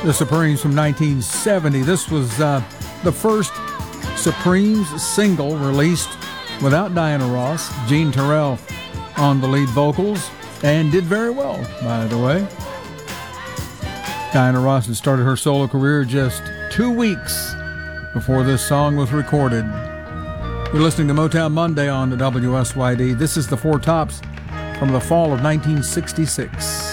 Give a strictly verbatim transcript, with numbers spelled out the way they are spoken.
The Supremes from nineteen seventy. This was uh, the first Supremes single released without Diana Ross. Jean Terrell on the lead vocals, and did very well, by the way. Diana Ross had started her solo career just two weeks before this song was recorded. You're listening to Motown Monday on the W S Y D. This is the Four Tops from the fall of nineteen sixty-six.